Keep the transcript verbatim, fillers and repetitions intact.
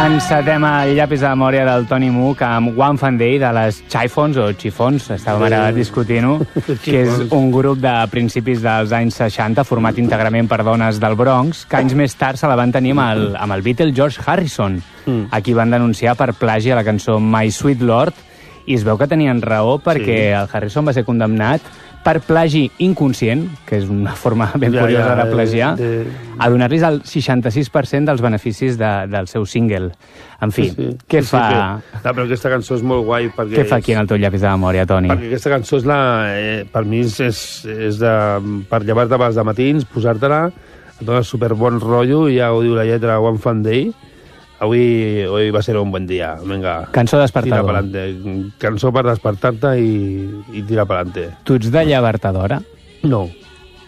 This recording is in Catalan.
Encetem el llapis de memòria del Tony Mook amb One Fun Day de les Chiffons o Chiffons, estàvem ara discutint-ho, que és un grup de principis dels anys seixanta format íntegrament per dones del Bronx, que anys més tard se la van tenir amb el, amb el Beatle George Harrison, mm. a qui van denunciar per plagi a la cançó My Sweet Lord, i es veu que tenien raó perquè sí. el Harrison va ser condemnat per plagi inconscient, que és una forma ben ja, curiosa ja, de plagiar, de... a donar-los el seixanta-sis per cent dels beneficis de, del seu single. En fi, sí, sí. què sí, fa... Sí, que... no, però aquesta cançó és molt guai perquè... Què fa aquí en el teu llapis de memòria, Toni? Perquè aquesta cançó és la... Eh, per mi és, és, és de... per llevar-te abans de matins, posar-te-la, et dona super bon rotllo, i ja ho diu la lletra One Fun Day. Avui, avui va ser un bon dia. Vinga. Cançó despertador. Cançó per despertar-te i, i tirar per endavant. Tu ets de llevar-te d'hora? No.